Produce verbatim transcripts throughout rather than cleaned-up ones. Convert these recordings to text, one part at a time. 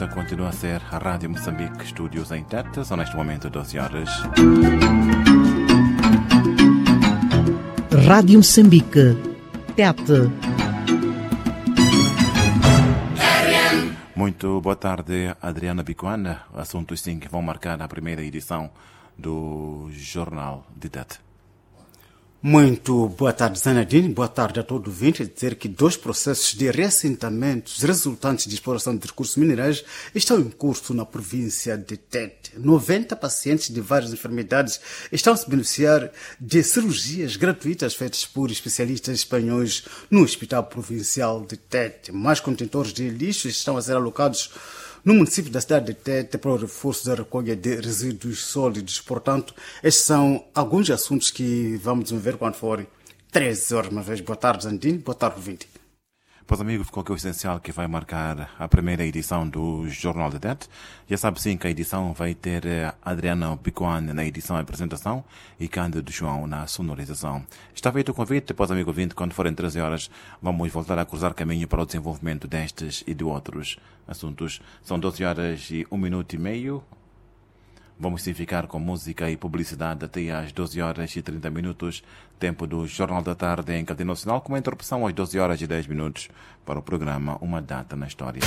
Esta continua a ser a Rádio Moçambique, estúdios em Tete. São neste momento doze horas. Rádio Moçambique, Tete. Muito boa tarde, Adriana Bicuana. Assuntos sim que vão marcar a primeira edição do Jornal de Tete. Muito boa tarde, Zanadine. Boa tarde a todo ouvinte. Dizer que dois processos de reassentamentos resultantes de exploração de recursos minerais estão em curso na província de Tete. noventa pacientes de várias enfermidades estão a se beneficiar de cirurgias gratuitas feitas por especialistas espanhóis no Hospital Provincial de Tete. Mais contentores de lixo estão a ser alocados no município da cidade de Tete para o reforço da recolha de resíduos sólidos. Portanto, estes são alguns assuntos que vamos desenvolver quando forem treze horas. Uma vez, boa tarde, Zandine. Boa tarde, ouvinte. Pois, amigo, ficou aqui o essencial que vai marcar a primeira edição do Jornal de Tete. Já sabe sim que a edição vai ter Adriana Bicuane na edição e apresentação e Cândido João na sonorização. Está feito o convite, pois, amigo ouvinte, quando forem treze horas, vamos voltar a cruzar caminho para o desenvolvimento destes e de outros assuntos. São doze horas e um minuto e meio. Vamos sim ficar com música e publicidade até às doze horas e trinta minutos, tempo do Jornal da Tarde em Cadeia Nacional, com uma interrupção às doze horas e dez minutos para o programa Uma Data na História.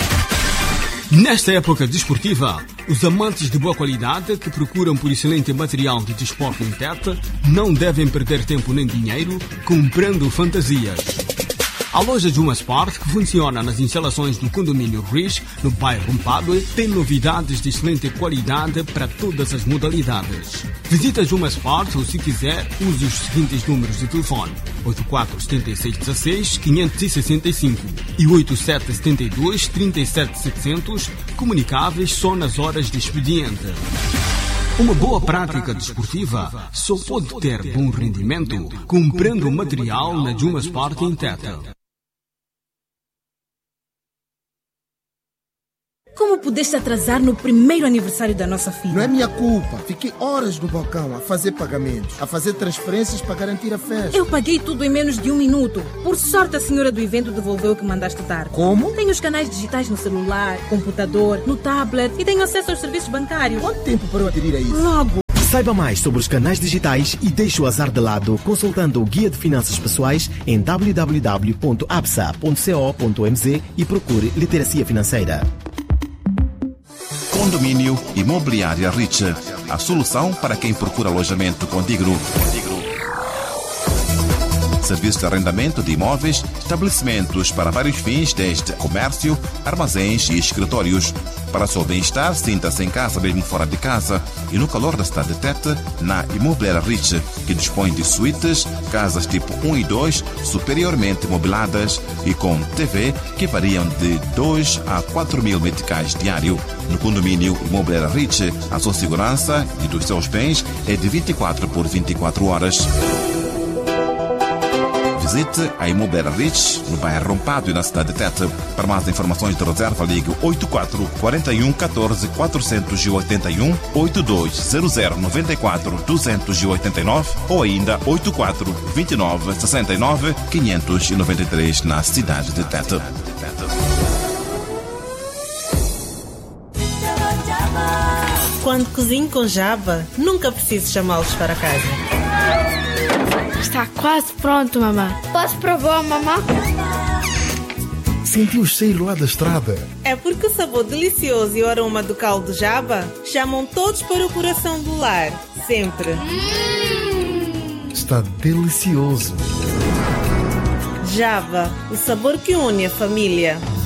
Nesta época desportiva, os amantes de boa qualidade que procuram por excelente material de desporto em Tete não devem perder tempo nem dinheiro comprando fantasias. A loja Juma Sport, que funciona nas instalações do condomínio Riz, no bairro Mpadue, tem novidades de excelente qualidade para todas as modalidades. Visita Juma Sport ou, se quiser, use os seguintes números de telefone: oito quatro sete seis um seis cinco seis cinco e oito sete sete dois três sete sete zero zero, comunicáveis só nas horas de expediente. Uma boa prática desportiva só pode ter bom rendimento comprando material na Juma Sport em Tete. Como pudeste atrasar no primeiro aniversário da nossa filha? Não é minha culpa. Fiquei horas no balcão a fazer pagamentos, a fazer transferências para garantir a festa. Eu paguei tudo em menos de um minuto. Por sorte, a senhora do evento devolveu o que mandaste dar. Como? Tenho os canais digitais no celular, computador, no tablet e tenho acesso aos serviços bancários. Quanto tempo para eu aderir a isso? Logo. Saiba mais sobre os canais digitais e deixe o azar de lado consultando o Guia de Finanças Pessoais em w w w ponto a b s a ponto co ponto m z e procure Literacia Financeira. Condomínio Imobiliária Rich, a solução para quem procura alojamento condigno. Serviço de arrendamento de imóveis, estabelecimentos para vários fins, desde comércio, armazéns e escritórios. Para seu bem-estar, sinta-se em casa mesmo fora de casa e no calor da cidade de Tete, na Imobiliária Rich, que dispõe de suítes, casas tipo um e dois, superiormente mobiladas e com T V que variam de dois a quatro mil meticais diário. No condomínio Imobiliária Rich, a sua segurança e dos seus bens é de vinte e quatro por vinte e quatro horas. Visite a Imobiliária Rich, no bairro Rompado e na cidade de Tete. Para mais informações de reserva, ligue oito quatro quatro um um quatro quatro oito um, oito dois zero zero nove quatro dois oito nove ou ainda oito quatro dois nove seis nove cinco nove três na cidade de Tete. Quando cozinho com Java, nunca preciso chamá-los para casa. Está quase pronto, mamã. Posso provar, mamã? Senti o cheiro lá da estrada. É porque o sabor delicioso e o aroma do caldo Java chamam todos para o coração do lar. Sempre. Hum. Está delicioso. Java, o sabor que une a família.